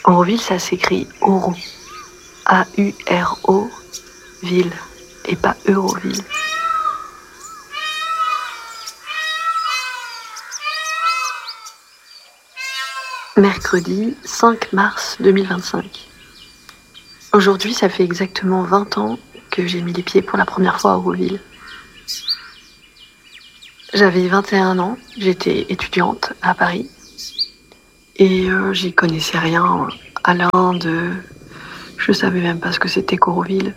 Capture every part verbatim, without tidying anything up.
Auroville, ça s'écrit Auro. A U R O, ville, et pas Euroville. Mercredi cinq mars deux mille vingt-cinq. Aujourd'hui, ça fait exactement vingt ans que j'ai mis les pieds pour la première fois à Auroville. J'avais vingt et un ans, j'étais étudiante à Paris et euh, j'y connaissais rien à l'Inde, je savais même pas ce que c'était qu'Auroville.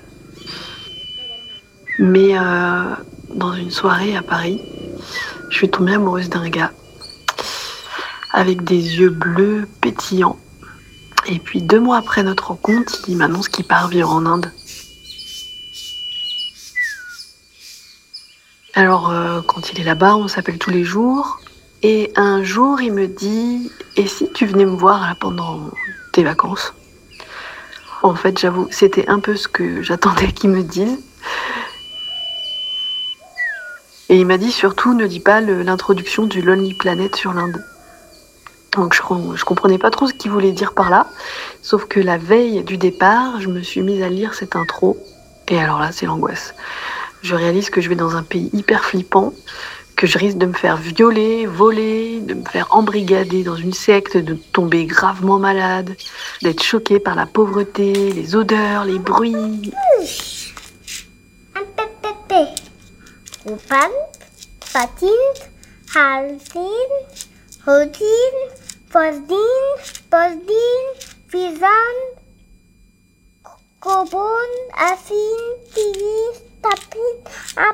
Mais euh, dans une soirée à Paris, je suis tombée amoureuse d'un gars avec des yeux bleus pétillants. Et puis deux mois après notre rencontre, il m'annonce qu'il part vivre en Inde. Alors euh, quand il est là-bas, on s'appelle tous les jours. Et un jour, il me dit « Et si tu venais me voir là, pendant tes vacances ?» En fait, j'avoue, c'était un peu ce que j'attendais qu'il me dise. Et il m'a dit surtout, ne dis pas le, l'introduction du Lonely Planet sur l'Inde. Donc je, je comprenais pas trop ce qu'il voulait dire par là. Sauf que la veille du départ, je me suis mise à lire cette intro. Et alors là, c'est l'angoisse. Je réalise que je vais dans un pays hyper flippant, que je risque de me faire violer, voler, de me faire embrigader dans une secte, de tomber gravement malade, d'être choquée par la pauvreté, les odeurs, les bruits. Rupan, Patin, Halsin, Hodin, Posdin, Posdin, Fizan, Kobon, Asin, Tigis, Tapin,